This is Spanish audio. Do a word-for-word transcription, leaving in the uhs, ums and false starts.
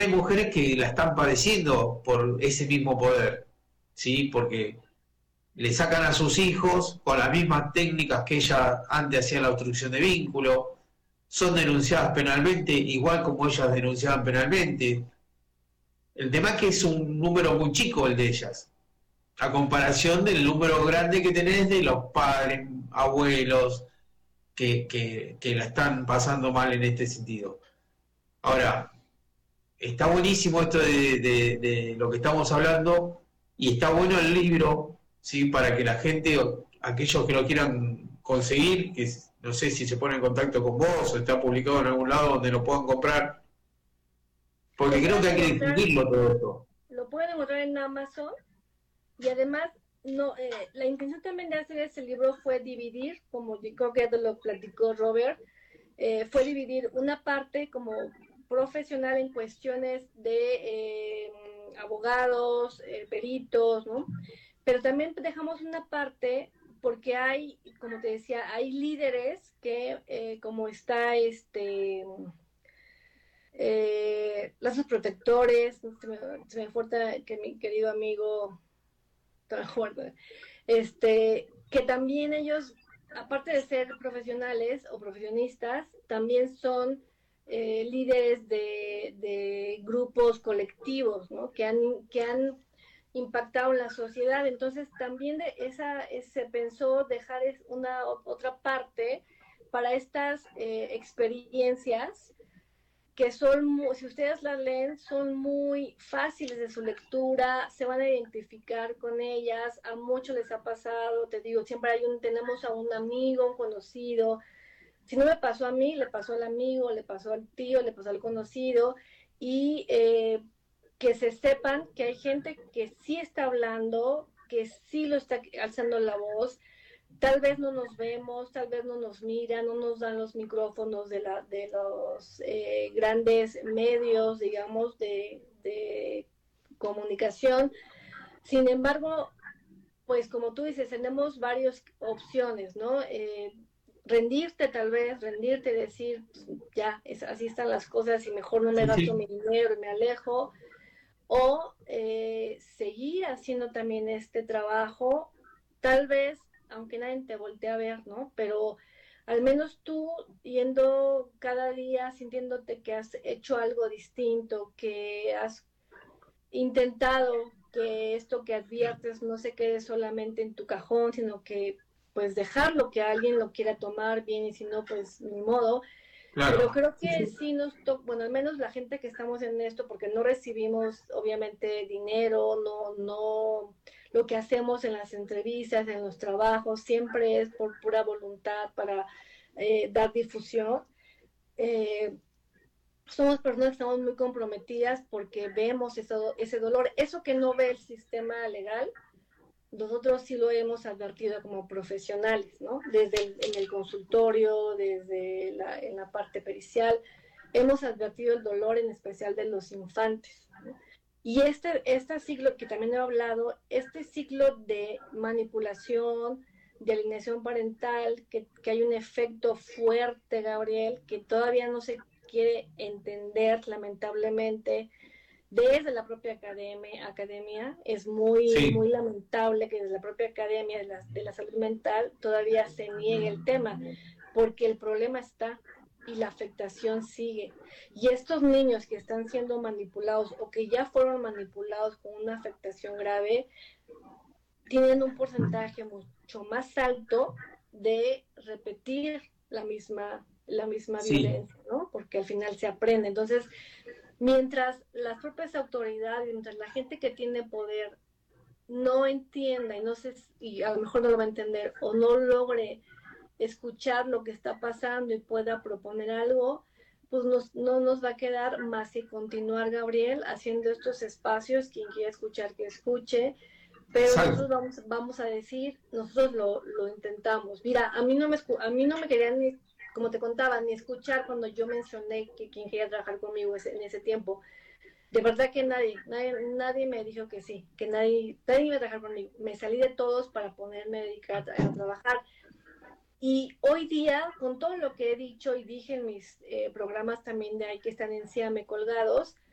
hay mujeres que la están padeciendo por ese mismo poder, ¿sí? Porque le sacan a sus hijos con las mismas técnicas que ella antes hacía la obstrucción de vínculo, son denunciadas penalmente igual como ellas denunciaban penalmente. El tema es que es un número muy chico el de ellas, a comparación del número grande que tenés de los padres, abuelos, que, que, que la están pasando mal en este sentido. Ahora, está buenísimo esto de, de, de lo que estamos hablando y está bueno el libro, ¿sí? Para que la gente, aquellos que lo quieran conseguir, que no sé si se pone en contacto con vos o está publicado en algún lado donde lo puedan comprar, porque Lo creo pueden que hay que encontrar, difundirlo todo esto. lo pueden encontrar en Amazon. Y además, no, eh, la intención también de hacer ese libro fue dividir, como yo creo que ya te lo platicó Robert, eh, fue dividir una parte como profesional en cuestiones de eh, abogados, eh, peritos, ¿no? Pero también dejamos una parte porque hay, como te decía, hay líderes que, eh, como está este, eh, lazos protectores, se me, se me fuerza que mi querido amigo este, que también ellos, aparte de ser profesionales o profesionistas, también son eh, líderes de, de, grupos colectivos, ¿no? Que han, que han impactado en la sociedad. Entonces también de esa, se pensó dejar una otra parte para estas eh, experiencias que son, muy, si ustedes las leen, son muy fáciles de su lectura, se van a identificar con ellas, a muchos les ha pasado, te digo, siempre hay un, tenemos a un amigo, un conocido, si no me pasó a mí, le pasó al amigo, le pasó al tío, le pasó al conocido, y eh, que se sepan que hay gente que sí está hablando, que sí lo está alzando la voz, tal vez no nos vemos, tal vez no nos miran, no nos dan los micrófonos de, la, de los eh, grandes medios, digamos, de, de comunicación. Sin embargo, pues como tú dices, tenemos varias opciones, ¿no? Eh, rendirte tal vez, rendirte, decir, pues, ya, es, así están las cosas y mejor no me Sí, gasto sí. mi dinero y me alejo, o eh, seguir haciendo también este trabajo, tal vez, aunque nadie te voltee a ver, ¿no? Pero al menos tú yendo cada día sintiéndote que has hecho algo distinto, que has intentado que esto que adviertes no se quede solamente en tu cajón, sino que pues dejarlo, que alguien lo quiera tomar bien y si no, pues ni modo, pero Claro. creo Sí, que sí. sí nos toca, bueno, al menos la gente que estamos en esto, porque no recibimos obviamente dinero, no, no, lo que hacemos en las entrevistas, en los trabajos, siempre es por pura voluntad para eh, dar difusión. Eh, Somos personas que estamos muy comprometidas porque vemos eso, ese dolor, eso que no ve el sistema legal, nosotros sí lo hemos advertido como profesionales, ¿no? Desde el, en el consultorio, desde la, en la parte pericial, hemos advertido el dolor en especial de los infantes, ¿no? Y este, este ciclo que también he hablado, este ciclo de manipulación, de alineación parental, que, que hay un efecto fuerte, Gabriel, que todavía no se quiere entender, lamentablemente, desde la propia academia, academia es muy, Sí. muy lamentable que desde la propia academia de la, de la salud mental todavía se niegue el tema, porque el problema está y la afectación sigue. Y estos niños que están siendo manipulados o que ya fueron manipulados con una afectación grave, tienen un porcentaje mucho más alto de repetir la misma, la misma Sí. violencia, ¿no? Porque al final se aprende. Entonces, mientras las propias autoridades, mientras la gente que tiene poder no entienda y no se, y a lo mejor no lo va a entender o no logre escuchar lo que está pasando y pueda proponer algo, pues nos, no nos va a quedar más que continuar, Gabriel, haciendo estos espacios, quien quiera escuchar que escuche, pero nosotros Exacto. vamos, vamos a decir, nosotros lo, lo intentamos. Mira, a mí no me, a mí no me querían ni, como te contaba, ni escuchar cuando yo mencioné que quien quería trabajar conmigo en ese tiempo. De verdad que nadie, nadie, nadie me dijo que sí, que nadie, nadie iba a trabajar conmigo. Me salí de todos para ponerme a dedicar a, a trabajar. Y hoy día, con todo lo que he dicho y dije en mis eh, programas también de ahí que están en Síame colgados,